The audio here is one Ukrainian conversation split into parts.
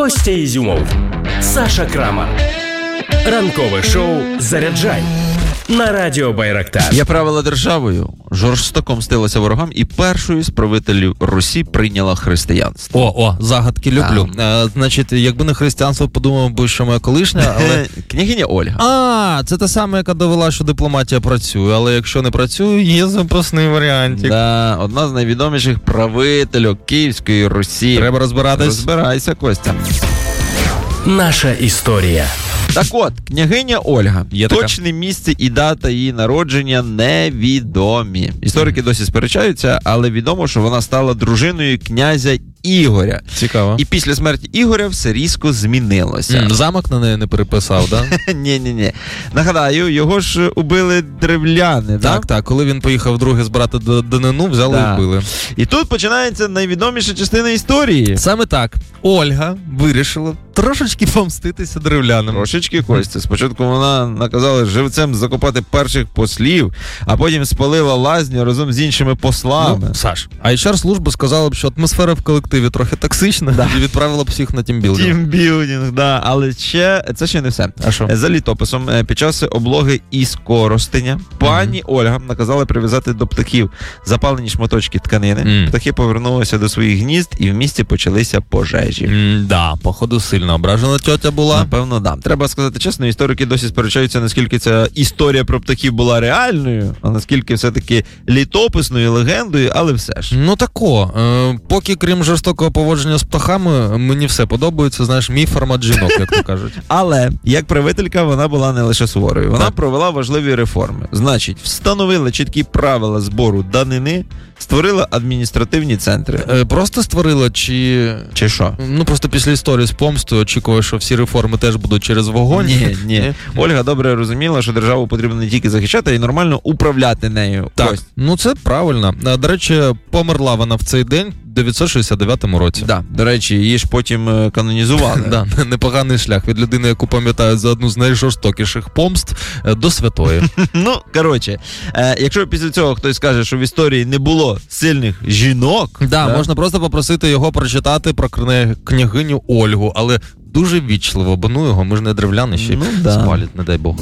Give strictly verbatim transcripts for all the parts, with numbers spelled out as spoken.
Костя Ізюмов, Саша Крамар. Ранкове шоу «Заряджай» на радіо Байрактар. Я правила державою, жорстоко мстилася ворогам і першою з правителів Русі прийняла християнство. О, о, загадки люблю. А, значить, якби не християнство, подумав би, що моя колишня, але... Княгиня Ольга. А, це та сама, яка довела, що дипломатія працює, але якщо не працює, є запасний варіантик. Да, одна з найвідоміших правительок Київської Русі. Треба розбиратись. Розбирайся, Костя. Наша історія. Так от, княгиня Ольга. Є така. Точне місце і дата її народження невідомі. Історики досі сперечаються, але відомо, що вона стала дружиною князя Ігоря. Цікаво. І після смерті Ігоря все різко змінилося. М, замок на неї не переписав, да? Ні-ні-ні. Нагадаю, його ж убили древляни, да? Так, так. Коли він поїхав вдруге збирати до данину, взяли Да. і вбили. І тут починається найвідоміша частина історії. Саме так. Ольга вирішила трошечки помститися древлянам. Трошечки, Костя. Спочатку вона наказала живцем закопати перших послів, а потім спалила лазню разом з іншими послами. Ну, Саш, а ейч ар-служба сказала б, що атмосфера в колективі трохи токсична, Да. і відправила б всіх на тімбілдинг. Тімбілдинг, да. Але ще, це ще не все. А що? За літописом, е, під час облоги із Коростеня, пані mm-hmm. Ольга наказала прив'язати до птахів запалені шматочки тканини. Mm. Птахи повернулися до своїх гнізд, і в місті почалися пожежі. Mm, да, походу сильно ображена тьотя була. Напевно, да. Треба сказати чесно, історики досі сперечаються, наскільки ця історія про птахів була реальною, а наскільки все-таки літописною легендою, але все ж. Ну тако, е, поки крім жорстокого поводження з птахами, мені все подобається, знаєш, мій формат жінок, як то кажуть. Але, як правителька, вона була не лише суворою. Вона Так. провела важливі реформи. Значить, встановила чіткі правила збору данини, створила адміністративні центри. Е, просто створила, чи... Чи що? Ну, просто після історії з помстою очікуваю, що всі реформи теж будуть через вогонь. Ні, ні. Ольга добре розуміла, що державу потрібно не тільки захищати, а й нормально управляти нею. Так, Ось. ну це правильно. А, до речі, померла вона в цей день в дев'ятсот шістдесят дев'ятому році. Да. До речі, її ж потім е, канонізували. Да, непоганий шлях від людини, яку пам'ятають за одну з найжорстокіших помст, е, до святої. Ну, коротше, е, якщо після цього хтось скаже, що в історії не було сильних жінок, Да, да, можна просто попросити його прочитати про кня- княгиню Ольгу, але дуже вічливо, бо ну його, ми ж не древляни ще Ну, да. спалять, не дай Бог.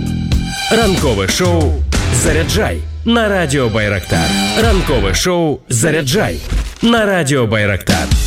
Ранкове шоу «Заряджай» на радіо Байрактар. Ранкове шоу «Заряджай» на радіо Байрактар.